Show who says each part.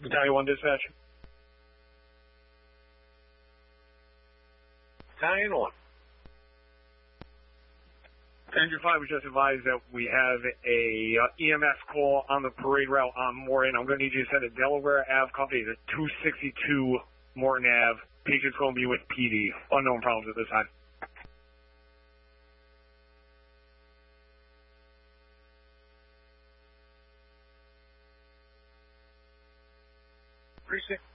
Speaker 1: Battalion 1 dispatch. Battalion 1. Andrew 5 was just advised that we have a EMS call on the parade route on Morton. I'm going to need you to send a Delaware Ave copy to 262 Morton Ave. Patient's going to be with PD. Unknown problems at this time. Precinct